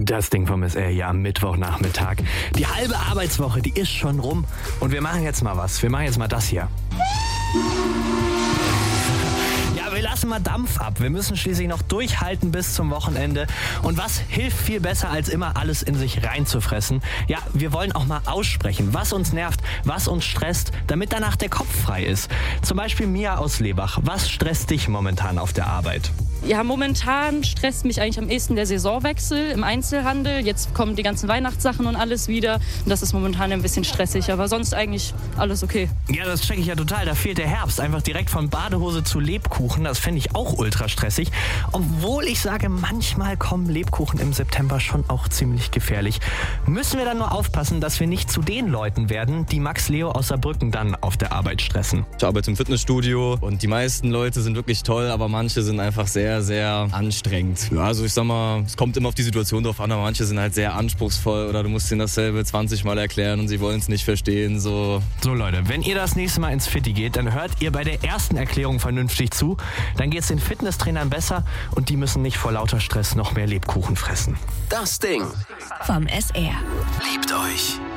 Das Ding vom SR hier am Mittwochnachmittag. Die halbe Arbeitswoche, die ist schon rum. Und wir machen jetzt mal was. Wir machen jetzt mal das hier. Ja, wir lassen mal Dampf ab. Wir müssen schließlich noch durchhalten bis zum Wochenende. Und was hilft viel besser, als immer alles in sich reinzufressen? Ja, wir wollen auch mal aussprechen, was uns nervt, was uns stresst, damit danach der Kopf frei ist. Zum Beispiel Mia aus Lebach. Was stresst dich momentan auf der Arbeit? Ja, momentan stresst mich eigentlich am ehesten der Saisonwechsel im Einzelhandel. Jetzt kommen die ganzen Weihnachtssachen und alles wieder. Und das ist momentan ein bisschen stressig, aber sonst eigentlich alles okay. Ja, das checke ich ja total. Da fehlt der Herbst. Einfach direkt von Badehose zu Lebkuchen. Das fände ich auch ultra stressig. Obwohl ich sage, manchmal kommen Lebkuchen im September schon auch ziemlich gefährlich. Müssen wir dann nur aufpassen, dass wir nicht zu den Leuten werden, die Max Leo aus Saarbrücken dann auf der Arbeit stressen. Ich arbeite im Fitnessstudio und die meisten Leute sind wirklich toll, aber manche sind einfach sehr anstrengend. Ja, also ich sag mal, es kommt immer auf die Situation drauf an, aber manche sind halt sehr anspruchsvoll oder du musst ihnen dasselbe 20 Mal erklären und sie wollen es nicht verstehen. So Leute, wenn ihr das nächste Mal ins Fitti geht, dann hört ihr bei der ersten Erklärung vernünftig zu. Dann geht es den Fitnesstrainern besser und die müssen nicht vor lauter Stress noch mehr Lebkuchen fressen. Das Ding vom SR. liebt euch.